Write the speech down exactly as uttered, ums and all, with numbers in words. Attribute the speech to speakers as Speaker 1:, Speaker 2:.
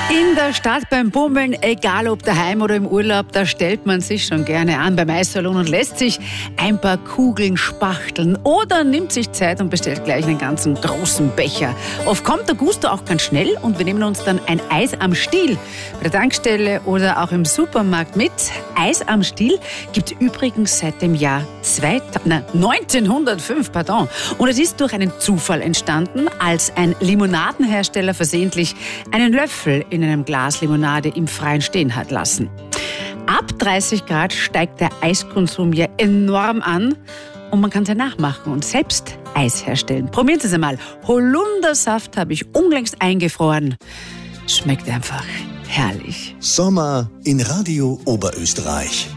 Speaker 1: In der Stadt beim Bummeln, egal ob daheim oder im Urlaub, da stellt man sich schon gerne an beim Eissalon und lässt sich ein paar Kugeln spachteln oder nimmt sich Zeit und bestellt gleich einen ganzen großen Becher. Oft kommt der Gusto auch ganz schnell und wir nehmen uns dann ein Eis am Stiel bei der Tankstelle oder auch im Supermarkt mit. Eis am Stiel gibt es übrigens seit dem Jahr zweitausend, nein, neunzehnhundertfünf, pardon. Und es ist durch einen Zufall entstanden, als ein Limonadenhersteller versehentlich einen Löffel in einem Glas Limonade im Freien stehen hat lassen. Ab dreißig Grad steigt der Eiskonsum ja enorm an und man kann es ja nachmachen und selbst Eis herstellen. Probieren Sie es einmal. Holundersaft habe ich unlängst eingefroren. Schmeckt einfach herrlich.
Speaker 2: Sommer in Radio Oberösterreich.